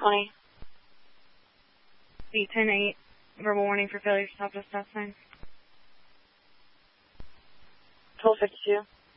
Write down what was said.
20. B10-8, verbal warning for failure to stop at stop sign. 1252.